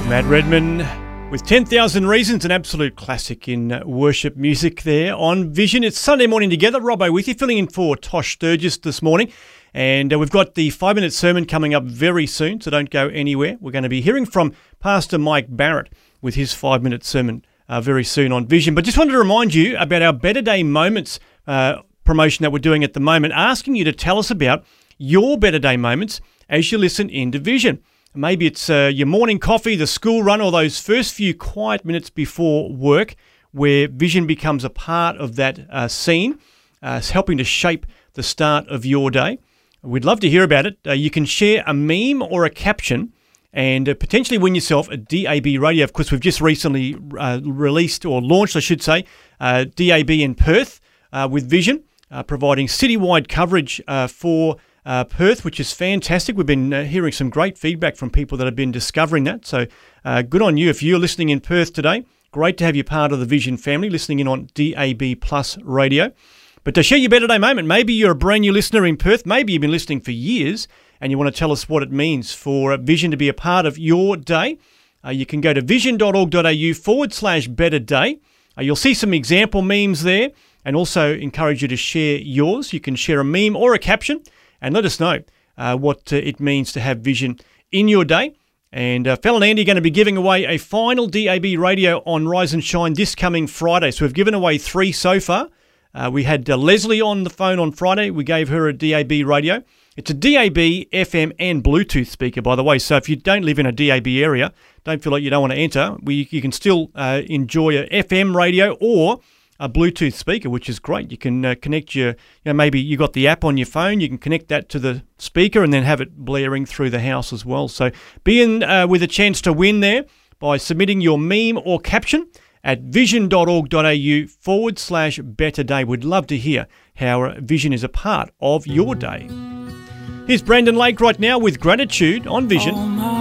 Matt Redman with 10,000 Reasons, an absolute classic in worship music there on Vision. It's Sunday morning together. Robbo with you, filling in for Tosh Sturgis this morning. And we've got the 5-minute sermon coming up very soon, so don't go anywhere. We're going to be hearing from Pastor Mike Barrett with his 5-minute sermon very soon on Vision. But just wanted to remind you about our Better Day Moments promotion that we're doing at the moment, asking you to tell us about your Better Day moments as you listen into Vision. Maybe it's your morning coffee, the school run, or those first few quiet minutes before work where Vision becomes a part of that scene, helping to shape the start of your day. We'd love to hear about it. You can share a meme or a caption and potentially win yourself a DAB radio. Of course, we've just recently released, or launched, I should say, DAB in Perth with Vision, providing citywide coverage for Perth, which is fantastic. We've been hearing some great feedback from people that have been discovering that. So good on you if you're listening in Perth today. Great to have you part of the Vision family, listening in on DAB Plus radio. But to share your Better Day moment, maybe you're a brand new listener in Perth, maybe you've been listening for years and you want to tell us what it means for Vision to be a part of your day. You can go to vision.org.au/Better Day. You'll see some example memes there, and also encourage you to share yours. You can share a meme or a caption and let us know what it means to have Vision in your day. And Phil and Andy are going to be giving away a final DAB radio on Rise and Shine this coming Friday. So we've given away 3 so far. We had Leslie on the phone on Friday. We gave her a DAB radio. It's a DAB, FM and Bluetooth speaker, by the way. So if you don't live in a DAB area, don't feel like you don't want to enter, you can still enjoy a FM radio or a Bluetooth speaker, which is great. You can connect maybe you got the app on your phone, you can connect that to the speaker and then have it blaring through the house as well. So be in with a chance to win there by submitting your meme or caption at vision.org.au/Better Day. We'd love to hear how Vision is a part of your day. Here's Brandon Lake right now with Gratitude on Vision.